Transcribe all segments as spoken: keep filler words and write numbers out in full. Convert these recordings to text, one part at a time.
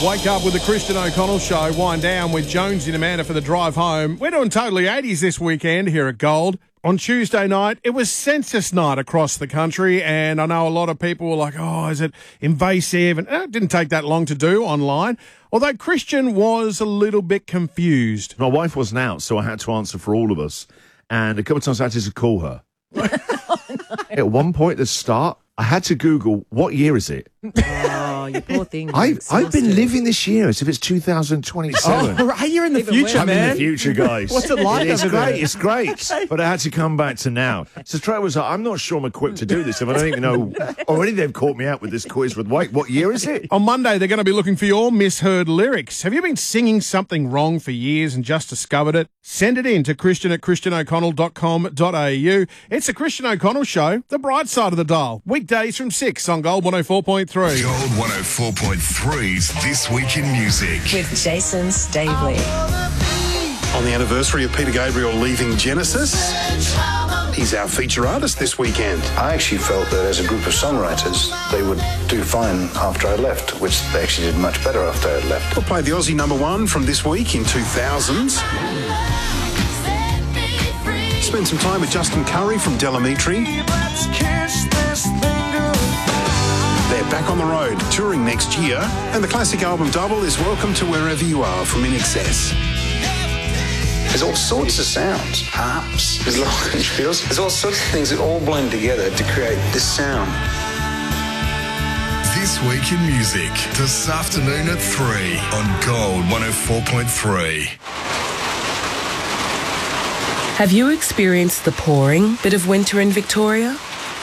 Wake up with the Christian O'Connell Show. Wind down with Jonesy and Amanda for the drive home. We're doing Totally eighties this weekend here at Gold. On Tuesday night, it was census night across the country, and I know a lot of people were like, oh, is it invasive? And eh, it didn't take that long to do online, although Christian was a little bit confused. My wife wasn't out, so I had to answer for all of us, and a couple of times I had to call her. Oh, no. At one point at the start, I had to Google, what year is it? Oh, you poor thing. I've, I've been living this year as if it's two thousand twenty-seven. Oh, right, you're in the Even future, worse. man. I'm in the future, guys. What's it like It's over great, there? it's great. But I had to come back to now. So Trey was like, I'm not sure I'm equipped to do this if I don't even know. Already they've caught me out with this quiz with, wait, what year is it? On Monday, they're going to be looking for your misheard lyrics. Have you been singing something wrong for years and just discovered it? Send it in to Christian at christian o'connell dot com dot a u. It's the Christian O'Connell Show, the bright side of the dial. Weekdays from six on Gold one oh four point three. Gold one oh four point three's This Week in Music. With Jason Staveley. On the anniversary of Peter Gabriel leaving Genesis, he's our feature artist this weekend. I actually felt that as a group of songwriters, they would do fine after I left, which they actually did much better after I left. We'll play the Aussie number one from this week in two thousands. Spend some time with Justin Curry from Delamitri. They're back on the road, touring next year, and the classic album Double is Welcome to Wherever You Are from In Excess. There's all sorts of sounds, harps, there's laryngeals, there's all sorts of things that all blend together to create this sound. This Week in Music, this afternoon at three on Gold one oh four point three. Have you experienced the pouring bit of winter in Victoria?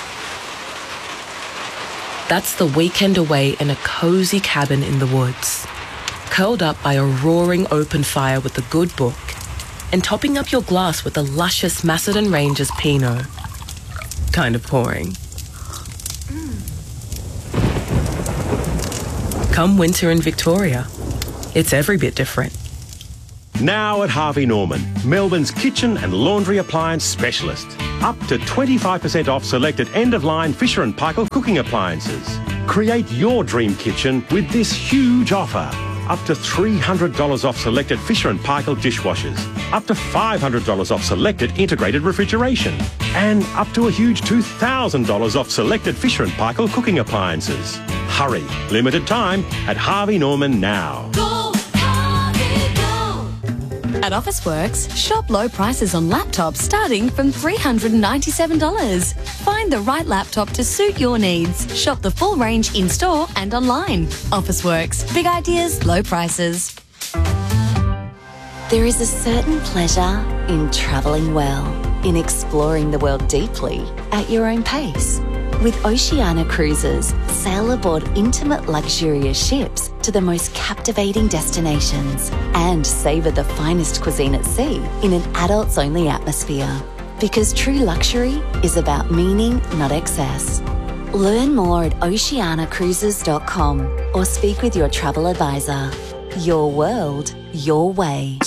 That's the weekend away in a cosy cabin in the woods, curled up by a roaring open fire with a good book, and topping up your glass with a luscious Macedon Rangers Pinot. Kind of pouring. Mm. Come winter in Victoria, it's every bit different. Now at Harvey Norman, Melbourne's kitchen and laundry appliance specialist. Up to twenty-five percent off selected end-of-line Fisher and Paykel cooking appliances. Create your dream kitchen with this huge offer. Up to three hundred dollars off selected Fisher and Paykel dishwashers. Up to five hundred dollars off selected integrated refrigeration. And up to a huge two thousand dollars off selected Fisher and Paykel cooking appliances. Hurry, limited time at Harvey Norman now. At Officeworks, shop low prices on laptops starting from three hundred ninety-seven dollars. Find the right laptop to suit your needs. Shop the full range in-store and online. Officeworks. Big ideas, low prices. There is a certain pleasure in travelling well, in exploring the world deeply at your own pace. With Oceania Cruises, sail aboard intimate luxurious ships to the most captivating destinations and savour the finest cuisine at sea in an adults-only atmosphere. Because true luxury is about meaning, not excess. Learn more at oceania cruises dot com or speak with your travel advisor. Your world, your way.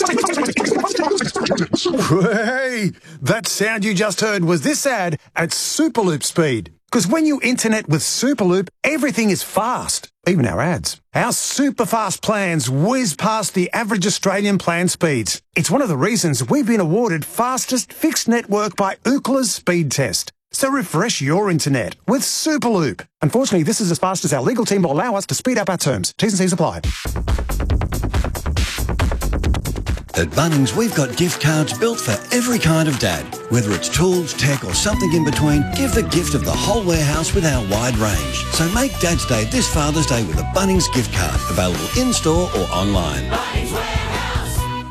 Hey, that sound you just heard was this ad at Superloop speed. Because when you internet with Superloop, everything is fast, even our ads. Our super fast plans whiz past the average Australian plan speeds. It's one of the reasons we've been awarded fastest fixed network by Ookla's speed test. So refresh your internet with Superloop. Unfortunately, this is as fast as our legal team will allow us to speed up our terms. T's and C's apply. At Bunnings, we've got gift cards built for every kind of dad. Whether it's tools, tech or something in between, give the gift of the whole warehouse with our wide range. So make Dad's Day this Father's Day with a Bunnings gift card, available in-store or online. Bunnings Warehouse.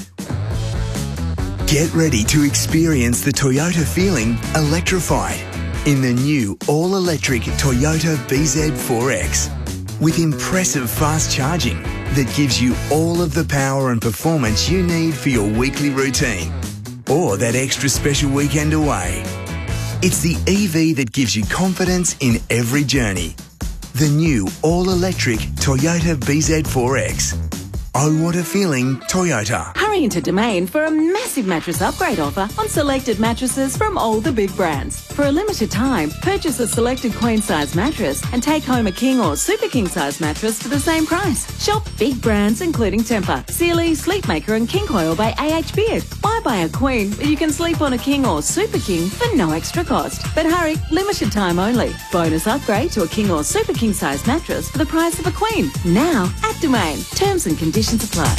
Get ready to experience the Toyota feeling electrified in the new all-electric Toyota B Z four X. With impressive fast charging that gives you all of the power and performance you need for your weekly routine or that extra special weekend away. It's the E V that gives you confidence in every journey. The new all-electric Toyota B Z four X. Oh, what a feeling, Toyota. Hurry into Domain for a massive mattress upgrade offer on selected mattresses from all the big brands. For a limited time, purchase a selected queen size mattress and take home a king or super king size mattress for the same price. Shop big brands including Tempur, Sealy, Sleepmaker and King Coil by A H Beard. Why buy a queen when you can sleep on a king or super king for no extra cost? But hurry, limited time only. Bonus upgrade to a king or super king size mattress for the price of a queen. Now at Domain. Terms and conditions apply.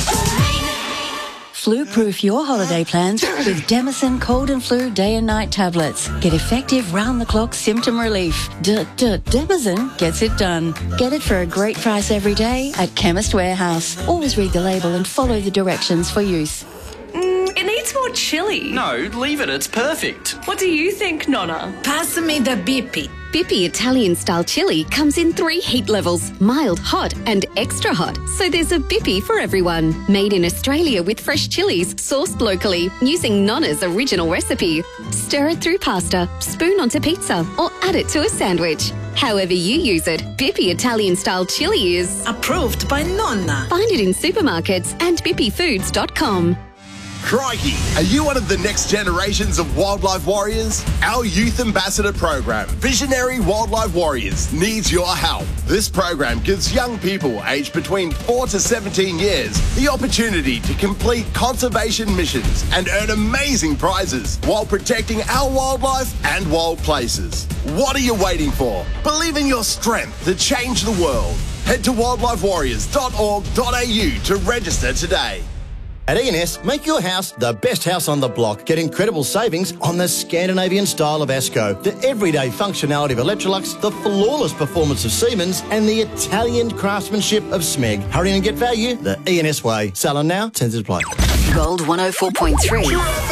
Flu-proof your holiday plans with Demison Cold and Flu Day and Night tablets. Get effective round-the-clock symptom relief. D-d-Demison gets it done. Get it for a great price every day at Chemist Warehouse. Always read the label and follow the directions for use. Mm, it needs more chilli. No, leave it. It's perfect. What do you think, Nonna? Pass me the Bippi. Bippi Italian-style chili comes in three heat levels, mild, hot and extra hot. So there's a Bippi for everyone. Made in Australia with fresh chilies, sourced locally, using Nonna's original recipe. Stir it through pasta, spoon onto pizza or add it to a sandwich. However you use it, Bippi Italian-style chili is... approved by Nonna. Find it in supermarkets and bippi foods dot com. Crikey, are you one of the next generations of wildlife warriors? Our Youth Ambassador program, Visionary Wildlife Warriors, needs your help. This program gives young people aged between four to seventeen years the opportunity to complete conservation missions and earn amazing prizes while protecting our wildlife and wild places. What are you waiting for? Believe in your strength to change the world. Head to wildlife warriors dot org dot a u to register today. At E and S, make your house the best house on the block. Get incredible savings on the Scandinavian style of Asco, the everyday functionality of Electrolux, the flawless performance of Siemens, and the Italian craftsmanship of Smeg. Hurry and get value the E and S way. Selling now, tends to play. Gold one oh four point three.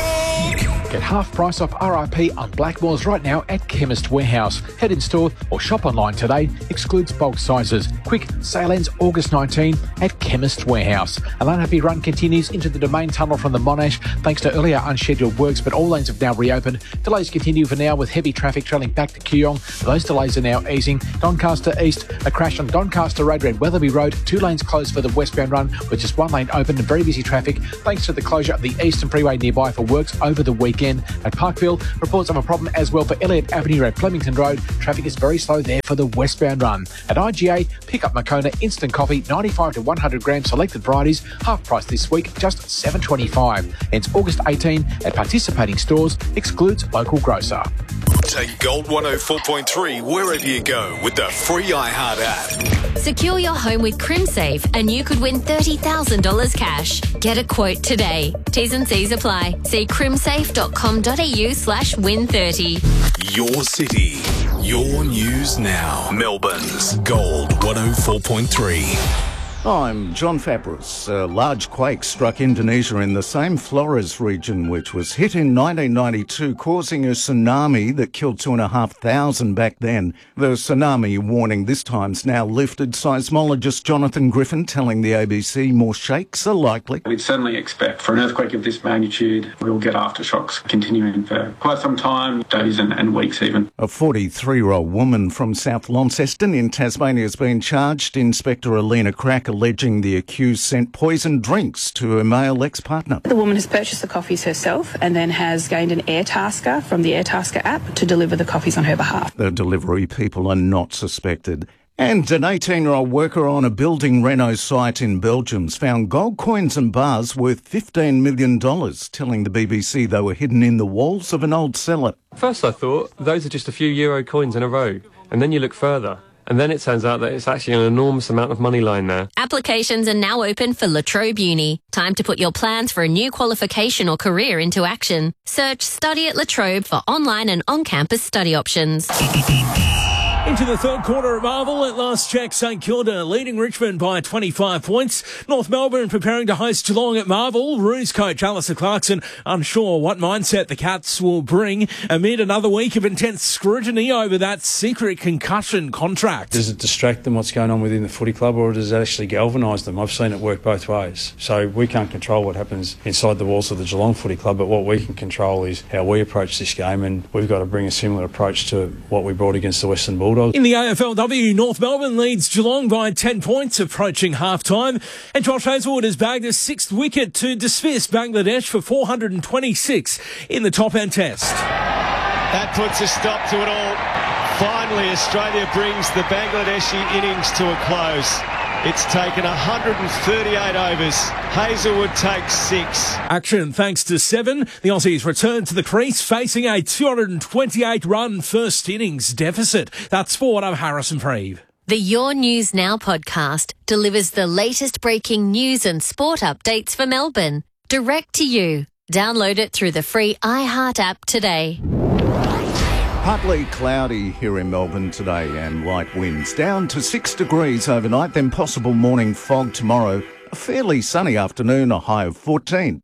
Get half price off R I P on Blackmores right now at Chemist Warehouse. Head in store or shop online today. Excludes bulk sizes. Quick, sale ends August nineteenth at Chemist Warehouse. An unhappy run continues into the Domain Tunnel from the Monash thanks to earlier unscheduled works, but all lanes have now reopened. Delays continue for now with heavy traffic trailing back to Kooyong. Those delays are now easing. Doncaster East, a crash on Doncaster Road, Red Weatherby Road. Two lanes closed for the westbound run with just one lane open and very busy traffic thanks to the closure of the Eastern Freeway nearby for works over the weekend. At Parkville, reports of a problem as well for Elliott Avenue at Flemington Road. Traffic is very slow there for the westbound run. At I G A, pick up Moccona instant coffee, ninety-five to one hundred grams selected varieties, half price this week, just seven dollars twenty-five. Ends August eighteenth at participating stores, excludes local grocer. Take Gold one oh four point three wherever you go with the free iHeart app. Secure your home with CrimSafe and you could win thirty thousand dollars cash. Get a quote today. T's and C's apply. See crimsafe dot com dot a u slash win thirty. Your city, your news now. Melbourne's Gold one oh four point three. I'm John Fabris. A large quake struck Indonesia in the same Flores region, which was hit in nineteen ninety-two, causing a tsunami that killed two and a half thousand back then. The tsunami warning this time's now lifted. Seismologist Jonathan Griffin telling the A B C more shakes are likely. We'd certainly expect for an earthquake of this magnitude, we'll get aftershocks continuing for quite some time, days and, and weeks even. A forty-three-year-old woman from South Launceston in Tasmania has been charged. Inspector Alina Crack alleging the accused sent poisoned drinks to her male ex-partner. The woman has purchased the coffees herself and then has gained an Airtasker from the Airtasker app to deliver the coffees on her behalf. The delivery people are not suspected. And an eighteen-year-old worker on a building reno site in Belgium's found gold coins and bars worth fifteen million dollars, telling the B B C they were hidden in the walls of an old cellar. First I thought, those are just a few euro coins in a row. And then you look further. And then it turns out that it's actually an enormous amount of money lying there. Applications are now open for La Trobe Uni. Time to put your plans for a new qualification or career into action. Search Study at La Trobe for online and on-campus study options. Into the third quarter of Marvel, at last check, St Kilda leading Richmond by twenty-five points. North Melbourne preparing to host Geelong at Marvel. Roos coach Alistair Clarkson unsure what mindset the Cats will bring amid another week of intense scrutiny over that secret concussion contract. Does it distract them what's going on within the footy club, or does it actually galvanise them? I've seen it work both ways. So we can't control what happens inside the walls of the Geelong Footy Club, but what we can control is how we approach this game, and we've got to bring a similar approach to what we brought against the Western Bulldogs. was. In the A F L W, North Melbourne leads Geelong by ten points, approaching half-time. And Josh Hazlewood has bagged a sixth wicket to dismiss Bangladesh for four hundred twenty-six in the top-end test. That puts a stop to it all. Finally, Australia brings the Bangladeshi innings to a close. It's taken one hundred thirty-eight overs. Hazlewood takes six. Action thanks to seven. The Aussies return to the crease facing a two hundred twenty-eight run first innings deficit. That's Sport. I'm Harrison Preeve. The Your News Now podcast delivers the latest breaking news and sport updates for Melbourne, direct to you. Download it through the free iHeart app today. Partly cloudy here in Melbourne today and light winds. Down to six degrees overnight, then possible morning fog tomorrow. A fairly sunny afternoon, a high of fourteen.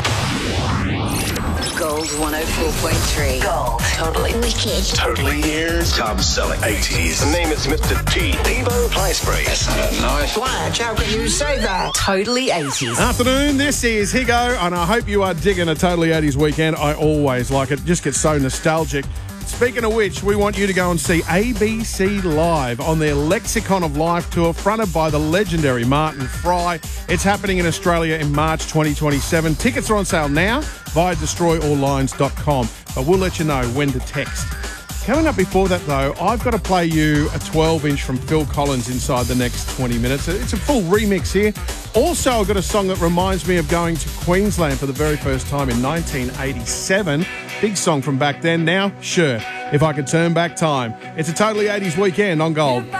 Gold one oh four point three. Gold. Totally wicked. Totally ears. Tom Selleck. eighties. The name is Mister T. Devo Fly Spray. That's a nice Flash, how can you say that? Totally eighties. Afternoon, this is Higo, and I hope you are digging a Totally eighties weekend. I always like it. Just get so nostalgic. Speaking of which, we want you to go and see A B C Live on their Lexicon of Life tour, fronted by the legendary Martin Fry. It's happening in Australia in March twenty twenty-seven. Tickets are on sale now via destroy all lines dot com, but we'll let you know when to text. Coming up before that, though, I've got to play you a twelve-inch from Phil Collins inside the next twenty minutes. It's a full remix here. Also, I've got a song that reminds me of going to Queensland for the very first time in nineteen eighty-seven. Big song from back then. Now, sure, if I could turn back time. It's a Totally eighties weekend on Gold.